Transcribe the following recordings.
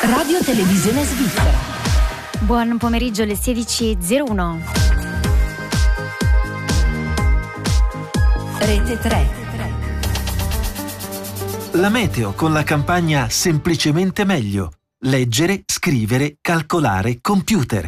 Radio Televisione Svizzera. Buon pomeriggio, alle 16:01. Rete 3. La meteo con la campagna Semplicemente meglio. Leggere, scrivere, calcolare, computer.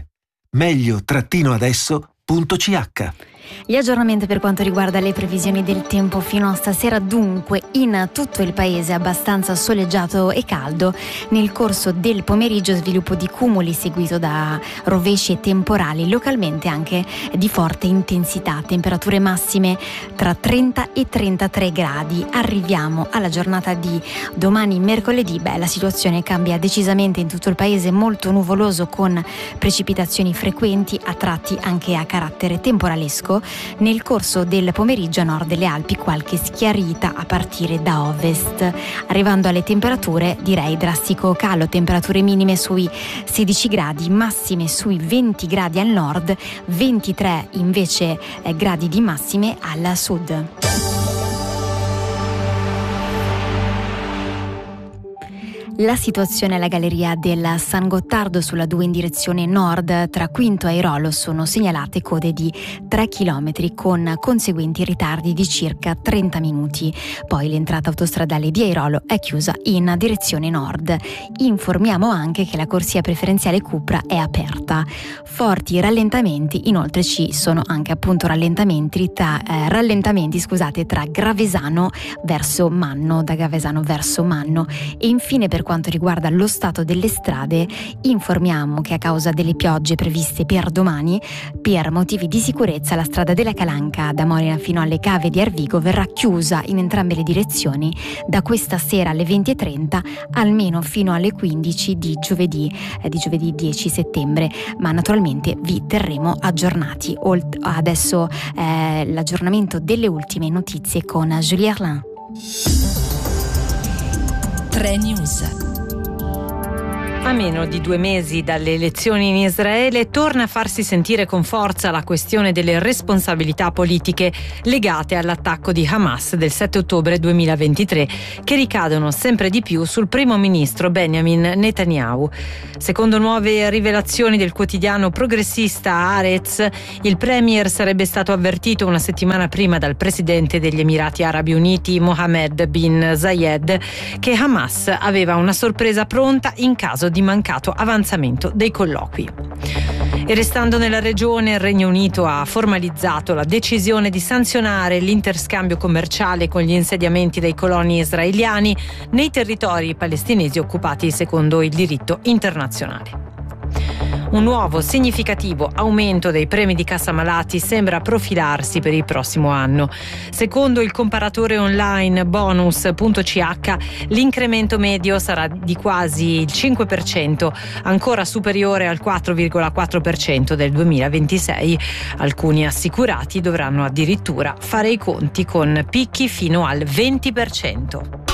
meglio-adesso.ch. Gli aggiornamenti per quanto riguarda le previsioni del tempo fino a stasera, dunque in tutto il paese abbastanza soleggiato e caldo. Nel corso del pomeriggio sviluppo di cumuli seguito da rovesci e temporali, localmente anche di forte intensità, temperature massime tra 30 e 33 gradi. Arriviamo alla giornata di domani mercoledì. La situazione cambia decisamente in tutto il paese, molto nuvoloso con precipitazioni frequenti, a tratti anche a carattere temporalesco. Nel corso del pomeriggio a nord delle Alpi qualche schiarita a partire da ovest, arrivando alle temperature direi drastico calo, temperature minime sui 16 gradi, massime sui 20 gradi al nord, 23 invece gradi di massime al sud. La situazione alla galleria del San Gottardo sulla 2 in direzione nord tra Quinto e Airolo sono segnalate code di 3 km con conseguenti ritardi di circa 30 minuti. Poi l'entrata autostradale di Airolo è chiusa in direzione nord. Informiamo anche che la corsia preferenziale Cupra è aperta. Forti rallentamenti, inoltre ci sono anche appunto rallentamenti tra Gravesano verso Manno, da Gravesano verso Manno. E infine, per quanto riguarda lo stato delle strade, informiamo che a causa delle piogge previste per domani, per motivi di sicurezza, la strada della Calanca da Modena fino alle cave di Arvigo verrà chiusa in entrambe le direzioni da questa sera alle 20:30 almeno fino alle 15 di giovedì 10 settembre, ma naturalmente vi terremo aggiornati. Adesso l'aggiornamento delle ultime notizie con Julie Erlin. 3 News. A meno di 2 mesi dalle elezioni in Israele torna a farsi sentire con forza la questione delle responsabilità politiche legate all'attacco di Hamas del 7 ottobre 2023, che ricadono sempre di più sul primo ministro Benjamin Netanyahu. Secondo nuove rivelazioni del quotidiano progressista Haaretz, il premier sarebbe stato avvertito una settimana prima dal presidente degli Emirati Arabi Uniti Mohammed bin Zayed che Hamas aveva una sorpresa pronta in caso di mancato avanzamento dei colloqui. E restando nella regione, il Regno Unito ha formalizzato la decisione di sanzionare l'interscambio commerciale con gli insediamenti dei coloni israeliani nei territori palestinesi occupati secondo il diritto internazionale. Un nuovo significativo aumento dei premi di cassa malati sembra profilarsi per il prossimo anno. Secondo il comparatore online bonus.ch, l'incremento medio sarà di quasi il 5%, ancora superiore al 4,4% del 2026. Alcuni assicurati dovranno addirittura fare i conti con picchi fino al 20%.